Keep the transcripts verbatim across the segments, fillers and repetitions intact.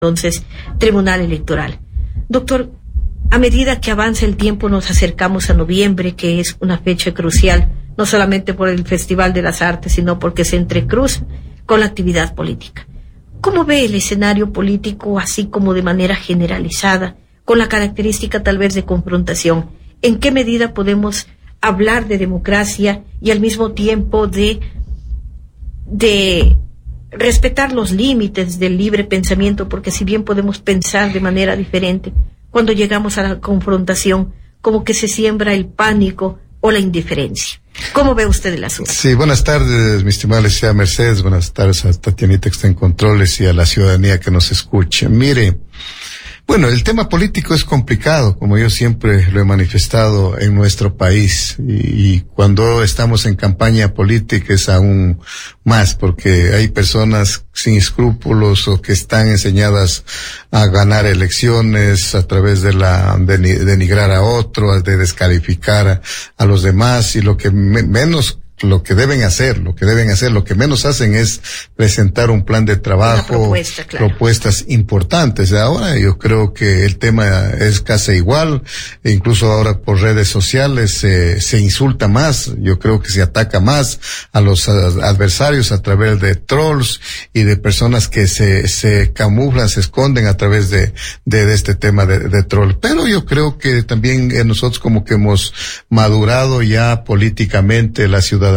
entonces Tribunal Electoral. Doctor, a medida que avanza el tiempo nos acercamos a noviembre, que es una fecha crucial, no solamente por el Festival de las Artes, sino porque se entrecruza con la actividad política. ¿Cómo ve el escenario político así como de manera generalizada, con la característica tal vez de confrontación? ¿En qué medida podemos hablar de democracia y al mismo tiempo de, de respetar los límites del libre pensamiento? Porque si bien podemos pensar de manera diferente, cuando llegamos a la confrontación, como que se siembra el pánico o la indiferencia. ¿Cómo ve usted el asunto? Sí, buenas tardes, mi estimada Alicia Mercedes, buenas tardes a Tatianita que está en controles y a la ciudadanía que nos escucha. Mire, bueno, el tema político es complicado, como yo siempre lo he manifestado en nuestro país, y, y cuando estamos en campaña política es aún más, porque hay personas sin escrúpulos o que están enseñadas a ganar elecciones a través de la de denigrar a otro, de descalificar a, a los demás, y lo que me, menos lo que deben hacer, lo que deben hacer, lo que menos hacen es presentar un plan de trabajo, propuesta, claro. propuestas importantes. Ahora yo creo que el tema es casi igual, e incluso ahora por redes sociales eh, se insulta más, yo creo que se ataca más a los a, adversarios a través de trolls y de personas que se se camuflan, se esconden a través de de, de este tema de, de troll. Pero yo creo que también eh, nosotros como que hemos madurado ya políticamente, la ciudad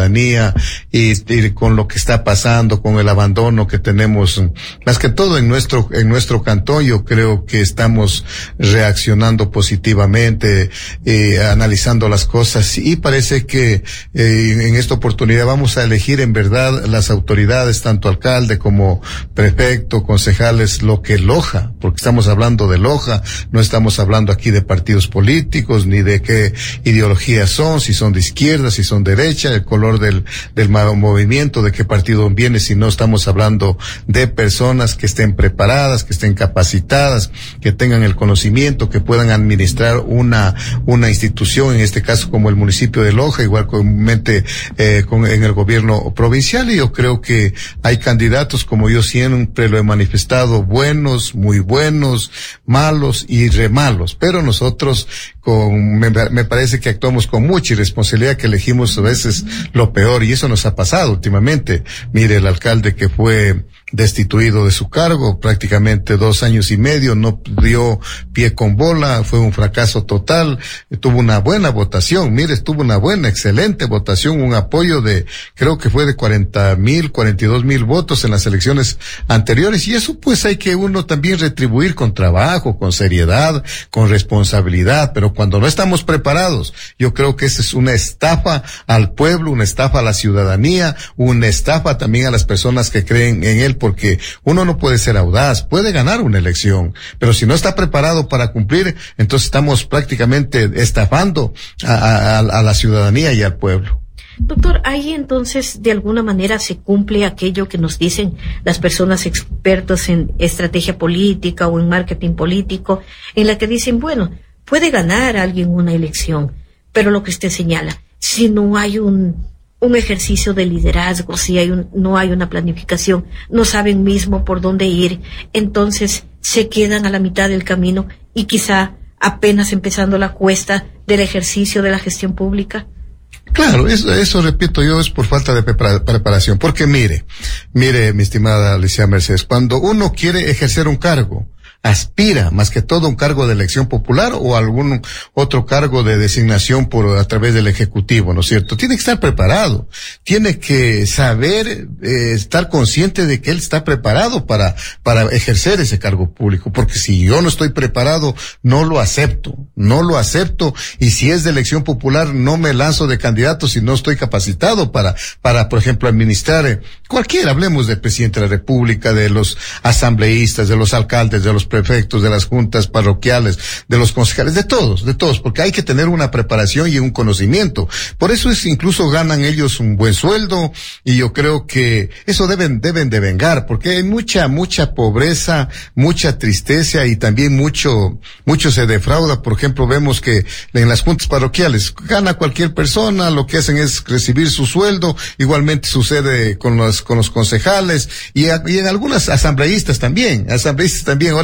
Y, y con lo que está pasando, con el abandono que tenemos, más que todo en nuestro en nuestro cantón, yo creo que estamos reaccionando positivamente, eh, analizando las cosas, y parece que eh, en esta oportunidad vamos a elegir en verdad las autoridades, tanto alcalde como prefecto, concejales, lo que Loja, porque estamos hablando de Loja, no estamos hablando aquí de partidos políticos, ni de qué ideologías son, si son de izquierda, si son derecha, el color del, del movimiento, de qué partido viene, si no estamos hablando de personas que estén preparadas, que estén capacitadas, que tengan el conocimiento, que puedan administrar una, una institución, en este caso como el municipio de Loja, igual comúnmente eh, con, en el gobierno provincial. Y yo creo que hay candidatos, como yo siempre lo he manifestado, buenos, muy buenos, malos y re malos, pero nosotros con, me, me parece que actuamos con mucha irresponsabilidad, que elegimos a veces lo peor, y eso nos ha pasado últimamente. Mire, el alcalde que fue destituido de su cargo, prácticamente dos años y medio, no dio pie con bola, fue un fracaso total, tuvo una buena votación, mire, tuvo una buena, excelente votación, un apoyo de, creo que fue de cuarenta mil, cuarenta y dos mil votos en las elecciones anteriores, y eso pues hay que uno también retribuir con trabajo, con seriedad, con responsabilidad, pero cuando no estamos preparados, yo creo que esa es una estafa al pueblo, una estafa a la ciudadanía, una estafa también a las personas que creen en él, porque uno no puede ser audaz, puede ganar una elección, pero si no está preparado para cumplir, entonces estamos prácticamente estafando a, a, a la ciudadanía y al pueblo. Doctor, ahí entonces de alguna manera se cumple aquello que nos dicen las personas expertos en estrategia política o en marketing político, en la que dicen, bueno, puede ganar alguien una elección, pero lo que usted señala, si no hay un un ejercicio de liderazgo, si hay un, no hay una planificación, no saben mismo por dónde ir, entonces se quedan a la mitad del camino y quizá apenas empezando la cuesta del ejercicio de la gestión pública. Claro, eso, eso repito yo, es por falta de prepara- preparación, porque mire, mire, mi estimada Alicia Mercedes, cuando uno quiere ejercer un cargo, aspira más que todo a un cargo de elección popular o algún otro cargo de designación por a través del Ejecutivo, ¿no es cierto? Tiene que estar preparado, tiene que saber, eh, estar consciente de que él está preparado para para ejercer ese cargo público, porque si yo no estoy preparado, no lo acepto, no lo acepto, y si es de elección popular, no me lanzo de candidato si no estoy capacitado para, para, por ejemplo, administrar eh, cualquiera, hablemos del presidente de la República, de los asambleístas, de los alcaldes, de los prefectos, de las juntas parroquiales, de los concejales, de todos, de todos, porque hay que tener una preparación y un conocimiento. Por eso es, incluso ganan ellos un buen sueldo, y yo creo que eso deben, deben de vengar, porque hay mucha, mucha pobreza, mucha tristeza, y también mucho, mucho se defrauda. Por ejemplo, vemos que en las juntas parroquiales gana cualquier persona, lo que hacen es recibir su sueldo. Igualmente sucede con los, con los concejales, y, y en algunas asambleístas también, asambleístas también. Ahora